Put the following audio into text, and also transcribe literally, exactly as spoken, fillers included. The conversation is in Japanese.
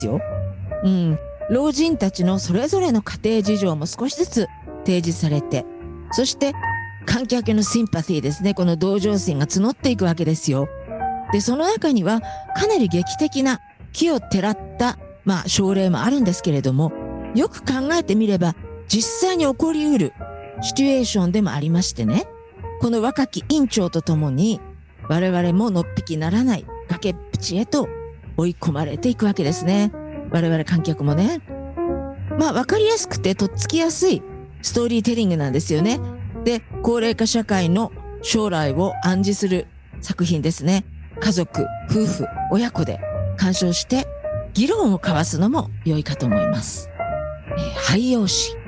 よ。うん。老人たちのそれぞれの家庭事情も少しずつ提示されて、そして観客のシンパシーですね。この同情心が募っていくわけですよ。で、その中にはかなり劇的な奇をてらった、まあ、症例もあるんですけれども、よく考えてみれば実際に起こりうるシチュエーションでもありましてね。この若き院長とともに我々ものっぴきならない崖っぷちへと追い込まれていくわけですね。我々観客もね。まあ、わかりやすくてとっつきやすいストーリーテリングなんですよね。で、高齢化社会の将来を暗示する作品ですね。家族、夫婦、親子で鑑賞して議論を交わすのも良いかと思います。えー、俳用詩。